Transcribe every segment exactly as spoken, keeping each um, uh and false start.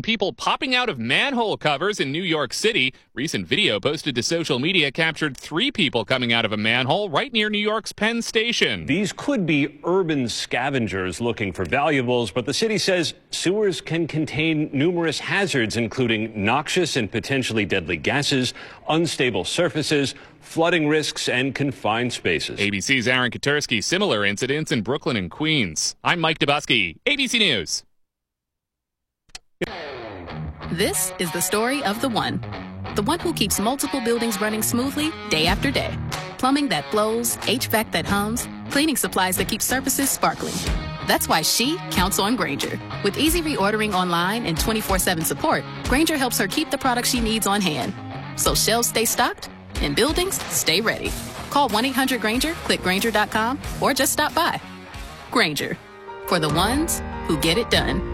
people popping out of manhole covers in New York City. Recent video posted to social media captured three people coming out of a manhole right near New York's Penn Station. These could be urban scavengers looking for valuables, but the city says sewers can contain numerous hazards, including noxious and potentially deadly gases, unstable surfaces, flooding risks, and confined spaces. A B C's Aaron Katersky, similar incidents in Brooklyn and Queens. I'm Mike Dubusky, A B C News. This is the story of the one. The one who keeps multiple buildings running smoothly day after day. Plumbing that flows, H V A C that hums, cleaning supplies that keep surfaces sparkling. That's why she counts on Grainger. With easy reordering online and twenty-four seven support, Grainger helps her keep the products she needs on hand. So shelves stay stocked and buildings stay ready. Call one eight hundred Grainger, click Grainger dot com, or just stop by. Grainger, for the ones who get it done.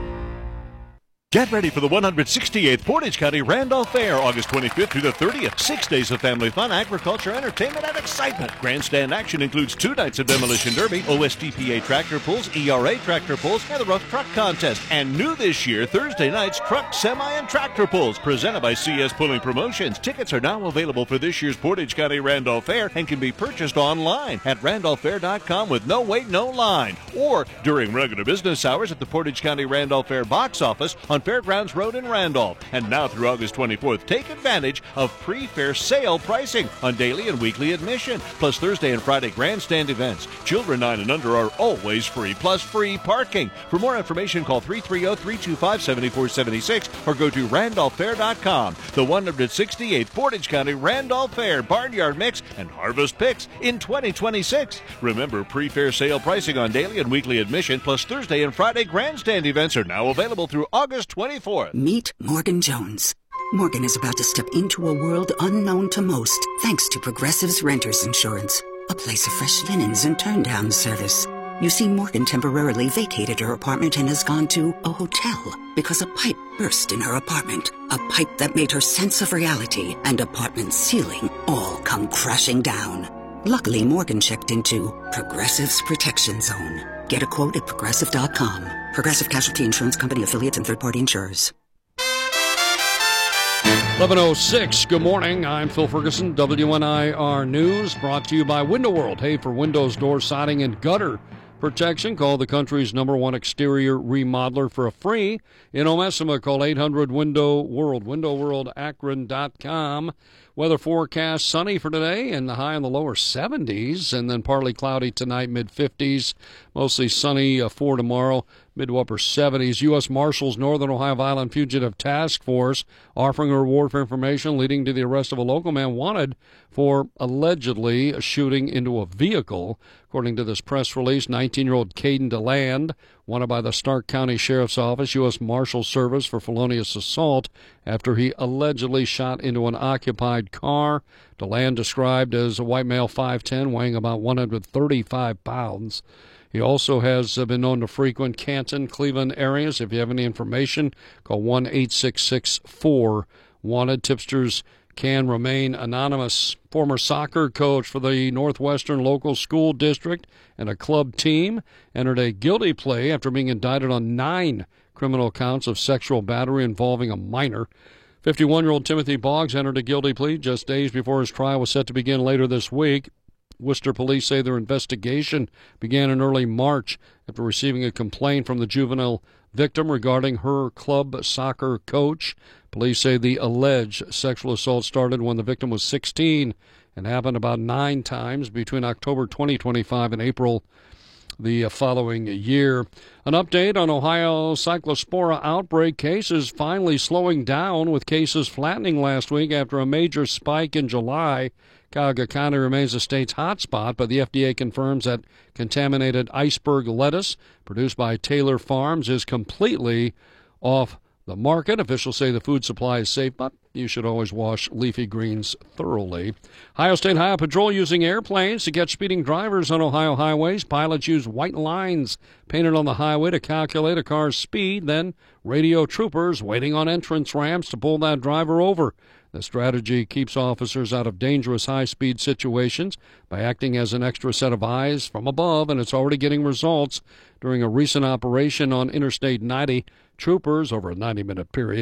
Get ready for the one hundred sixty-eighth Portage County Randolph Fair, August twenty-fifth through the thirtieth. Six days of family fun, agriculture, entertainment, and excitement. Grandstand action includes two nights of demolition derby, O S D P A tractor pulls, E R A tractor pulls, and the rough truck contest. And new this year, Thursday nights, truck, semi, and tractor pulls, presented by C S Pulling Promotions. Tickets are now available for this year's Portage County Randolph Fair and can be purchased online at randolph fair dot com with no wait, no line. Or during regular business hours at the Portage County Randolph Fair box office on Fairgrounds Road in Randolph. And now through August twenty-fourth, take advantage of pre-fair sale pricing on daily and weekly admission, plus Thursday and Friday grandstand events. Children nine and under are always free, plus free parking. For more information, call three three zero, three two five, seven four seven six or go to randolph fair dot com. The one hundred sixty-eighth Portage County Randolph Fair Barnyard Mix and Harvest Picks in twenty twenty-six. Remember, pre-fair sale pricing on daily and weekly admission, plus Thursday and Friday grandstand events are now available through August twenty-fourth. Meet Morgan Jones. Morgan is about to step into a world unknown to most, thanks to Progressive's Renters Insurance, a place of fresh linens and turn-down service. You see, Morgan temporarily vacated her apartment and has gone to a hotel because a pipe burst in her apartment. A pipe that made her sense of reality and apartment ceiling all come crashing down. Luckily, Morgan checked into Progressive's Protection Zone. Get a quote at progressive dot com. Progressive Casualty Insurance Company, affiliates, and third-party insurers. eleven oh six, good morning. I'm Phil Ferguson, W N I R News, brought to you by Window World. Hey, for windows, door siding, and gutter protection, call the country's number one exterior remodeler for a free. In Omesima, call eight hundred window world, window world akron dot com. Weather forecast, sunny for today and the high in the lower seventies, and then partly cloudy tonight, mid fifties. Mostly sunny uh, for tomorrow, mid to upper seventies. U S Marshals Northern Ohio Violent Fugitive Task Force offering a reward for information leading to the arrest of a local man wanted for allegedly shooting into a vehicle. According to this press release, nineteen-year-old Caden DeLand, wanted by the Stark County Sheriff's Office, U S Marshal Service for felonious assault after he allegedly shot into an occupied car. DeLand, described as a white male, five ten, weighing about one hundred thirty-five pounds. He also has been known to frequent Canton, Cleveland areas. If you have any information, call one eight six six four wanted. Tipsters can remain anonymous. Former soccer coach for the Northwestern local school district and a club team entered a guilty plea after being indicted on nine criminal counts of sexual battery involving a minor. fifty-one-year-old Timothy Boggs entered a guilty plea just days before his trial was set to begin later this week. Worcester police say their investigation began in early March after receiving a complaint from the juvenile victim regarding her club soccer coach. Police say the alleged sexual assault started when the victim was sixteen and happened about nine times between October twenty twenty-five and April the following year. An update on Ohio cyclospora outbreak. Cases finally slowing down, with cases flattening last week after a major spike in July. Cuyahoga County remains the state's hotspot, but the F D A confirms that contaminated iceberg lettuce produced by Taylor Farms is completely off the market. Officials say the food supply is safe, but you should always wash leafy greens thoroughly. Ohio State Highway Patrol using airplanes to catch speeding drivers on Ohio highways. Pilots use white lines painted on the highway to calculate a car's speed, then radio troopers waiting on entrance ramps to pull that driver over. The strategy keeps officers out of dangerous high-speed situations by acting as an extra set of eyes from above, and it's already getting results. During a recent operation on Interstate ninety, troopers, over a ninety-minute period,